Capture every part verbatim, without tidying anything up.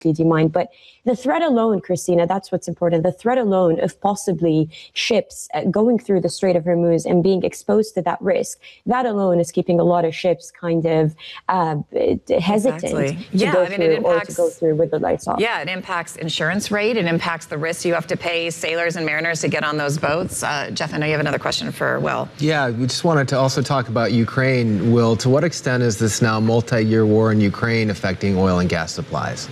demining. But the threat alone, Christina, that's what's important. The threat alone of possibly ships going through the Strait of Hormuz and being exposed to that risk, that alone is keeping a lot of ships kind of uh, hesitant exactly. to yeah, go I mean, through it impacts, or to go through with the lights off. Yeah, it impacts insurance rate. It impacts the risk you have to pay sailors and mariners to get on those boats. Uh, Jeff, I know you have another question for Will. Yeah, we just wanted to also talk about Ukraine. Will, to what extent is this now multi-year war in Ukraine affecting oil and gas supplies?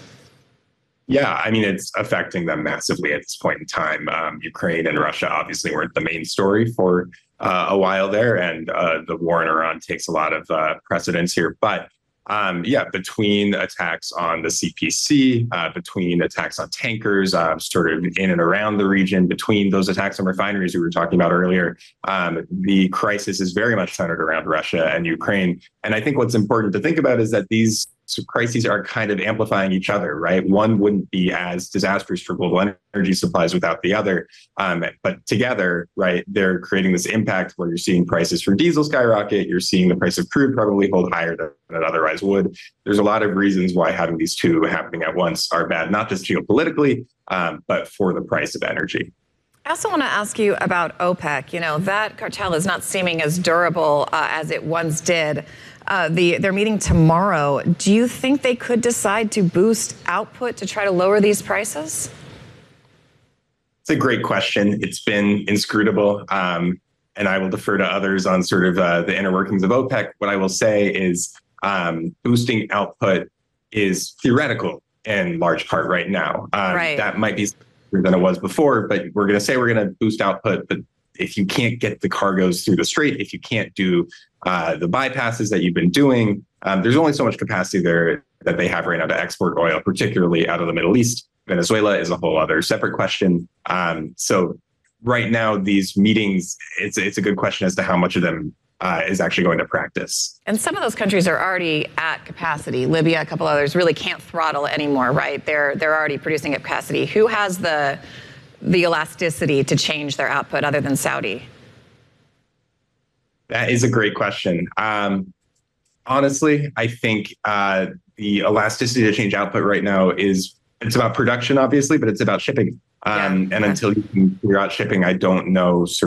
Yeah, I mean, it's affecting them massively at this point in time. Um, Ukraine and Russia obviously weren't the main story for uh, a while there, and uh, the war in Iran takes a lot of uh, precedence here. But um, yeah, between attacks on the C P C, uh, between attacks on tankers, uh, sort of in and around the region, between those attacks on refineries we were talking about earlier, um, the crisis is very much centered around Russia and Ukraine. And I think what's important to think about is that these So crises are kind of amplifying each other, right? One wouldn't be as disastrous for global energy supplies without the other. Um, but together, right, they're creating this impact where you're seeing prices for diesel skyrocket. You're seeing the price of crude probably hold higher than it otherwise would. There's a lot of reasons why having these two happening at once are bad, not just geopolitically, um, but for the price of energy. I also want to ask you about OPEC. You know, that cartel is not seeming as durable uh, as it once did. Uh, the, they're meeting tomorrow. Do you think they could decide to boost output to try to lower these prices? It's a great question. It's been inscrutable, um, and I will defer to others on sort of uh, the inner workings of OPEC. What I will say is um, boosting output is theoretical in large part right now. Um, right. That might be than it was before, but we're going to say we're going to boost output. But if you can't get the cargoes through the strait, if you can't do uh, the bypasses that you've been doing, um, there's only so much capacity there that they have right now to export oil, particularly out of the Middle East. Venezuela is a whole other separate question. Um, so right now, these meetings, it's it's a good question as to how much of them Uh, is actually going to practice. And some of those countries are already at capacity. Libya, a couple others, really can't throttle anymore, right? They're they're already producing at capacity. Who has the the elasticity to change their output other than Saudi? That is a great question. Um, honestly, I think uh, the elasticity to change output right now is, it's about production, obviously, but it's about shipping. Um, yeah. And until you can figure out shipping, I don't know.